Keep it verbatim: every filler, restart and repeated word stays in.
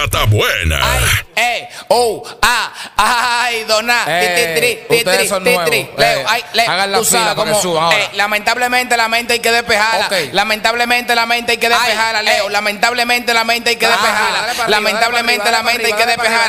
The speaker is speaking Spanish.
Está buena. Ay, eh, oh, ah, ay, dona, Eh, titri, ustedes titri, son titri, nuevos. Leo, Eh, ay, Leo, hagan la tú sabes fila para que cómo, suban ahora. eh, lamentablemente la mente hay que despejarla. Ok. Lamentablemente la mente hay que despejarla, Ay, Leo. eh. Lamentablemente la mente hay que Ajá, despejarla. dale para arriba, Lamentablemente dale la para mente hay arriba, que dale para arriba, despejarla.